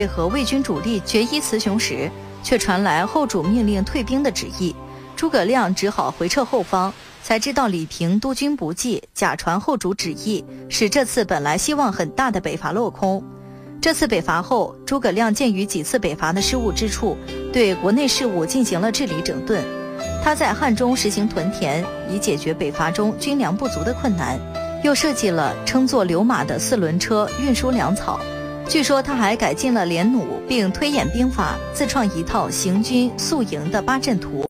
和魏军主力决一雌雄时，却传来后主命令退兵的旨意。诸葛亮只好回撤后方，才知道李平督军不济，假传后主旨意，使这次本来希望很大的北伐落空。这次北伐后，诸葛亮鉴于几次北伐的失误之处，对国内事务进行了治理整顿。他在汉中实行屯田，以解决北伐中军粮不足的困难，又设计了称作流马的4轮车运输粮草。据说他还改进了连弩，并推演兵法，自创一套行军宿营的8阵图。